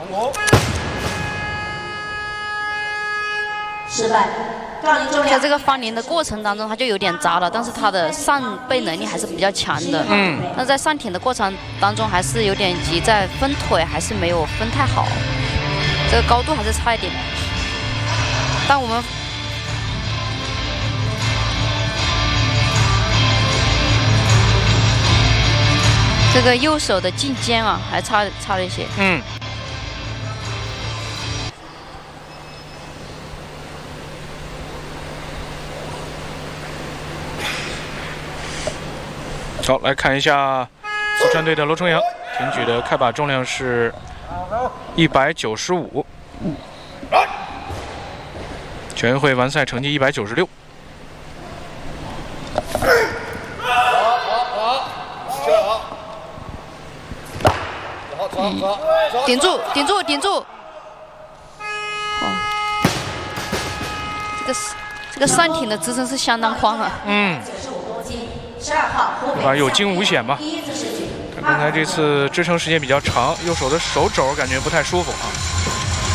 失败。 在这个翻连的过程当中，他就有点扎了，但是他的上背能力还是比较强的。那在上挺的过程当中还是有点急，在分腿还是没有分太好，这个高度还是差一点。但我们这个右手的进肩啊，还差了一些。 好，来看一下四川队的罗重阳，挺举的开把重量是195，全运会完赛成绩196。 顶住！哦，这个上挺的支撑是相当宽啊。 这把有惊无险吧。他刚才这次支撑时间比较长，右手的手肘感觉不太舒服啊。